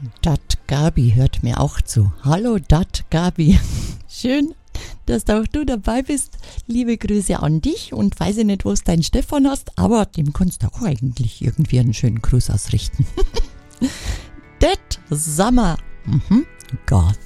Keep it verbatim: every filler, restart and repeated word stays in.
Dat Gabi hört mir auch zu. Hallo Dat Gabi. Schön, dass auch du dabei bist. Liebe Grüße an dich und weiß ich nicht, wo es dein Stefan hast, aber dem kannst du auch eigentlich irgendwie einen schönen Gruß ausrichten. Det Sommer. Mhm. Gott